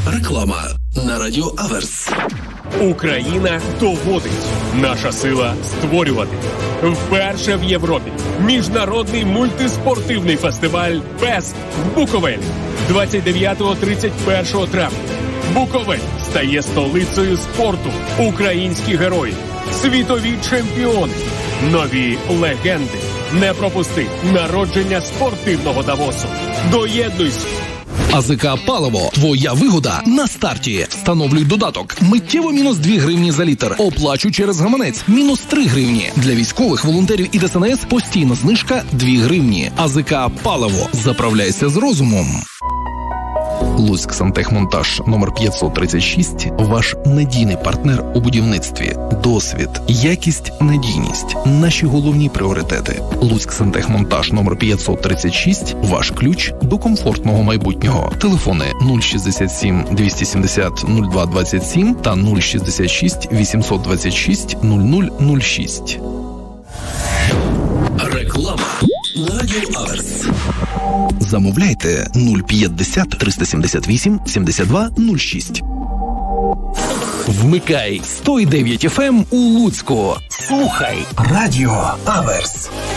Реклама на Радіо Аверс. Україна доводить. Наша сила створювати. Вперше в Європі. Міжнародний мультиспортивний фестиваль «Бест» в Буковелі. 29-31 травня. Буковель стає столицею спорту. Українські герої. Світові чемпіони. Нові легенди. Не пропусти народження спортивного Давосу. Доєднуйся. АЗК «Паливо». Твоя вигода на старті. Встановлюй додаток. Миттєво мінус 2 гривні за літр. Оплачу через гаманець. Мінус 3 гривні. Для військових, волонтерів і ДСНС постійна знижка 2 гривні. АЗК «Паливо». Заправляйся з розумом. Луцьк Сантехмонтаж номер 536 – ваш надійний партнер у будівництві. Досвід, якість, надійність – наші головні пріоритети. Луцьк Сантехмонтаж номер 536 – ваш ключ до комфортного майбутнього. Телефони 067 270 0227 та 066 826 0006. Реклама на Радіо Аверс. Замовляйте 050 378 72 06. Вмикай 109 FM у Луцьку. Слухай Радіо Аверс.